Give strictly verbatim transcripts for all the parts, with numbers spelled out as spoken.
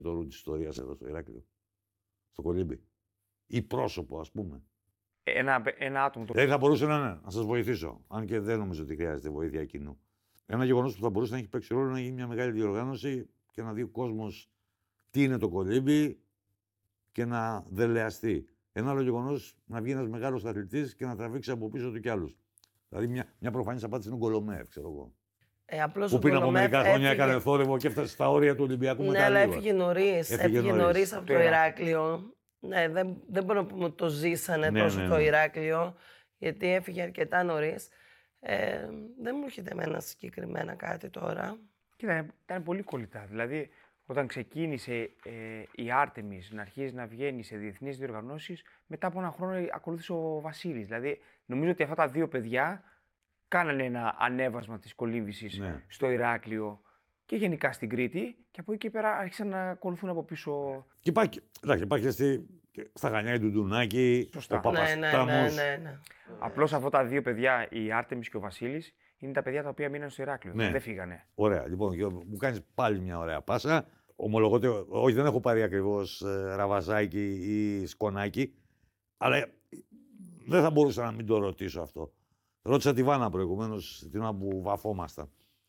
το ρου της ιστορίας εδώ στο Ηράκλειο. Στο Κολύμπι. Ή πρόσωπο, ας πούμε. Ένα, ένα άτομο. Το... Δηλαδή θα μπορούσε να είναι, να σας βοηθήσω. Αν και δεν νομίζω ότι χρειάζεται βοήθεια κοινού. Ένα γεγονός που θα μπορούσε να έχει παίξει ρόλο να γίνει μια μεγάλη διοργάνωση και να δει ο κόσμος τι είναι το Κολύμπι και να δελεαστεί. Ένα άλλο γεγονός να βγει ένας μεγάλος αθλητής και να τραβήξει από πίσω του κι άλλους. Δηλαδή μια, μια προφανής απάντηση είναι ο Γκολομέεφ, ξέρω εγώ. Ε, απλώς που πριν από μερικά χρόνια έφυγε... έκανε θόρυβο και έφτασε στα όρια του Ολυμπιακού μετά. Ναι, αλλά λίγο. έφυγε νωρίς. Έφυγε, έφυγε νωρίς από το Ηράκλειο. Ναι, δεν, δεν μπορούμε να πούμε ότι το ζήσανε ναι, τόσο ναι, ναι. το Ηράκλειο, γιατί έφυγε αρκετά νωρίς. Ε, δεν μου έρχεται εμένα συγκεκριμένα κάτι τώρα. Κοίτα, ήταν πολύ κολλητά. Δηλαδή, όταν ξεκίνησε ε, η Άρτεμις να αρχίζει να βγαίνει σε διεθνείς διοργανώσεις, μετά από ένα χρόνο ακολούθησε ο Βασίλης. Δηλαδή, νομίζω ότι αυτά τα δύο παιδιά κάνανε ένα ανέβασμα της κολύμβησης ναι. στο Ηράκλειο και γενικά στην Κρήτη, και από εκεί και πέρα άρχισαν να ακολουθούν από πίσω. Και υπάρχει, εντάξει, υπάρχει στη, στα Χανιά η Ντουντουνάκη, Σωστά. ο Παπαστάμος. Ναι, ναι, ναι, ναι. Απλώς αυτά τα δύο παιδιά, η Άρτεμις και ο Βασίλης, είναι τα παιδιά τα οποία μείναν στο Ηράκλειο. Ναι. Δεν φύγανε. Ωραία. Λοιπόν, μου κάνεις πάλι μια ωραία πάσα. Ομολογώ ότι όχι, δεν έχω πάρει ακριβώς ε, ραβαζάκι ή σκονάκι, αλλά δεν θα μπορούσα να μην το ρωτήσω αυτό. Ρώτησα τη Βάνα προηγουμένως, την ώρα που βαφόμασταν.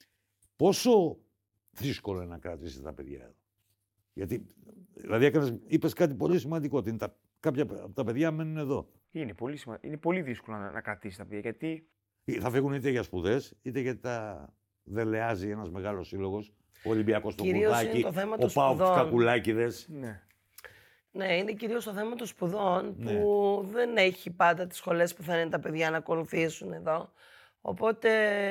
Πόσο δύσκολο είναι να κρατήσεις τα παιδιά εδώ? Γιατί, δηλαδή, έκανες, είπες κάτι πολύ σημαντικό, ότι τα, κάποια από τα παιδιά μένουν εδώ. Είναι πολύ, σημα... είναι πολύ δύσκολο να, να κρατήσεις τα παιδιά, γιατί... Θα φύγουν είτε για σπουδές, είτε γιατί τα δελεάζει ένας μεγάλος σύλλογος, ο Ολυμπιακός στο Κουδάκι, ο Πάοκ τους Κακουλάκηδες. Ναι. Ναι, είναι κυρίως το θέμα των σπουδών, ναι. που δεν έχει πάντα τις σχολές που θα είναι τα παιδιά να ακολουθήσουν εδώ. Οπότε,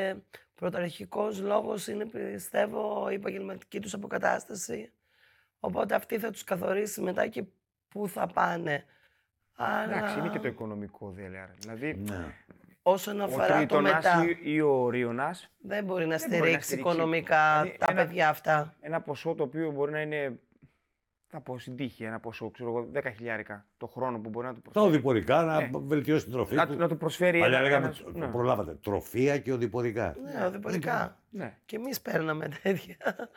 πρωταρχικός λόγος είναι, πιστεύω, η επαγγελματική τους αποκατάσταση. Οπότε αυτή θα τους καθορίσει μετά και πού θα πάνε. Αλλά... Εντάξει, είναι και το οικονομικό δέλεαρ. Δηλαδή, ναι. όσον αφορά το μετά, ή ο Ρίωνας δεν μπορεί να, δεν στηρίξει, μπορεί να στηρίξει οικονομικά δηλαδή, τα ένα, παιδιά αυτά. Ένα ποσό το οποίο μπορεί να είναι, θα πω στην τύχη, ένα ποσό, ξέρω εγώ, δέκα χιλιάρικα το χρόνο που μπορεί να του προσφέρει. Τα οδηπορικά, να ναι. βελτιώσει την τροφή να, του. Να του προσφέρει Παλιά ένα... λέγαμε, ένα ναι. προλάβατε, τροφία και οδηπορικά. Ναι, οδηπορικά. Ναι. Και εμείς παίρναμε τέτοια.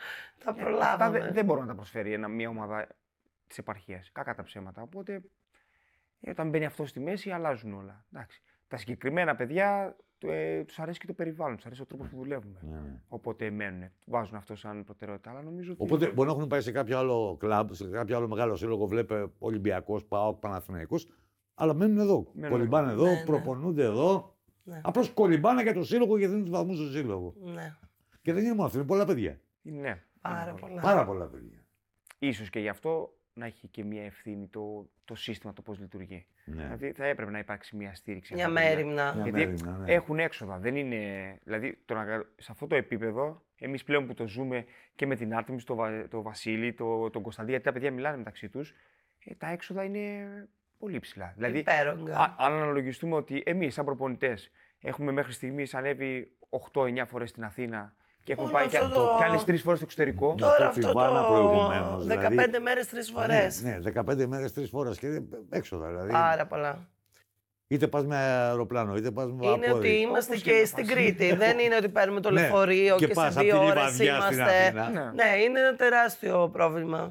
τα προλάβαμε. Δεν, δεν μπορεί να τα προσφέρει ένα, μια ομάδα της επαρχίας. Κακά τα ψέματα. Οπότε, ε, όταν μπαίνει αυτό στη μέση, αλλάζουν όλα. Εντάξει. Τα συγκεκριμένα παιδιά ε, τους αρέσει και το περιβάλλον, τους αρέσει ο τρόπος που δουλεύουμε. Ναι. Οπότε μένουν, βάζουν αυτό σαν προτεραιότητα. Αλλά νομίζω ότι... Οπότε μπορεί να έχουν πάει σε κάποιο άλλο κλαμπ, σε κάποιο άλλο μεγάλο σύλλογο, βλέπε Ολυμπιακός, ΠΑΟΚ, Παναθηναϊκός, αλλά μένουν εδώ. Μένουν κολυμπάνε εδώ, ναι, προπονούνται ναι. εδώ. Ναι. Απλώς κολυμπάνε για το σύλλογο και δίνουν τους βαθμούς στο σύλλογο. Ναι. Και δεν είναι μόνο αυτό, είναι πολλά παιδιά. Ναι. Πάρα πολλά. Πάρα πολλά παιδιά. Ίσως και γι' αυτό να έχει και μια ευθύνη το, το σύστημα, το πώς λειτουργεί. Ναι. Δηλαδή θα έπρεπε να υπάρξει μια στήριξη. Μια μέριμνα. Γιατί μέριμνα, ναι. έχουν έξοδα. Δεν είναι... Δηλαδή το να... σε αυτό το επίπεδο, εμείς πλέον που το ζούμε και με την Άρτεμις, το, Βα... το Βασίλη, το... τον Κωνσταντή, γιατί τα παιδιά μιλάνε μεταξύ τους, ε, τα έξοδα είναι πολύ ψηλά. Δηλαδή, α... αν αναλογιστούμε ότι εμείς σαν προπονητές έχουμε μέχρι στιγμής ανέβει οκτώ εννιά φορές στην Αθήνα. Και έχουν πάει και, το... και άλλες τρεις φορές στο εξωτερικό. Τώρα αυτό το δεκαπέντε δηλαδή... μέρες τρεις φορές. Ναι, ναι, δεκαπέντε μέρες τρεις φορές και έξοδα δηλαδή. Πάρα πολλά. Είτε πας με αεροπλάνο, είτε πας με βαπόρι. Είναι ότι είμαστε και, και στην Κρήτη. Δεν είναι ότι παίρνουμε το λεωφορείο και, και σε δύο ώρες είμαστε. Ναι. ναι, είναι ένα τεράστιο πρόβλημα.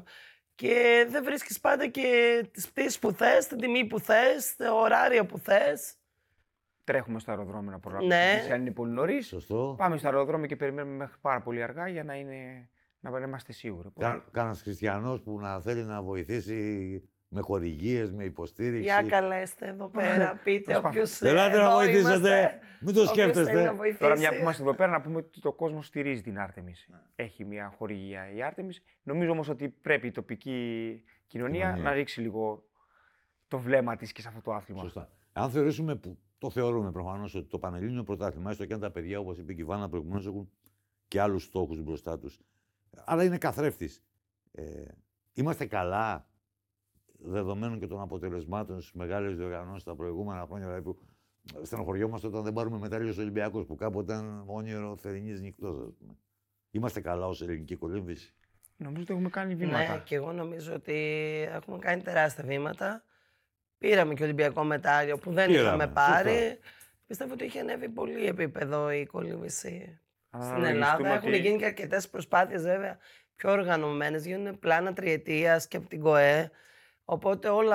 Και δεν βρίσκεις πάντα και τις πτήσεις που θες, την τιμή που θες, τα ωράρια που θες. Τρέχουμε στο αεροδρόμιο να προλάβουμε. Ναι. Αν είναι πολύ νωρίς, σωστό. Πάμε στο αεροδρόμιο και περιμένουμε μέχρι πάρα πολύ αργά για να, είναι, να είμαστε σίγουροι. Κα, Κάνας χριστιανός που να θέλει να βοηθήσει με χορηγίες, με υποστήριξη. Για καλέστε εδώ πέρα, πείτε όποιος Ελάτε να βοηθήσετε, μην το σκέφτεστε. Τώρα μια που είμαστε εδώ πέρα να πούμε ότι το κόσμο στηρίζει την Άρτεμις. Έχει μια χορηγία η Άρτεμις. Νομίζω όμως ότι πρέπει η τοπική κοινωνία, κοινωνία. να ρίξει λίγο το βλέμμα της και σε αυτό το άθλημα. Σωστά. Αν θεωρήσουμε που το θεωρούμε προφανώς ότι το Πανελλήνιο Πρωτάθλημα, έστω και αν τα παιδιά, όπως είπε και η Βάνα προηγουμένως, έχουν και άλλους στόχους μπροστά τους. Αλλά είναι καθρέφτης. Ε, είμαστε καλά, δεδομένων και των αποτελεσμάτων στις μεγάλες διοργανώσεις τα προηγούμενα χρόνια. Δηλαδή που στενοχωριόμαστε όταν δεν πάρουμε μετάλλιο στους Ολυμπιακούς, που κάποτε ήταν όνειρο θερινής νυχτός, ας πούμε. Είμαστε καλά ως ελληνική κολύμβηση. Νομίζω ότι έχουμε κάνει βήματα. Ναι, και εγώ νομίζω ότι έχουμε κάνει τεράστια βήματα. Πήραμε και Ολυμπιακό μετάλλιο που δεν Πήραμε, είχαμε πάρει. Σωστά. Πιστεύω ότι είχε ανέβει πολύ επίπεδο η κολύμβηση στην Ελλάδα. Έχουν ότι... γίνει και αρκετές προσπάθειες βέβαια πιο οργανωμένες, γίνουν πλάνα τριετίας και από την ΚΟΕ. Οπότε όλα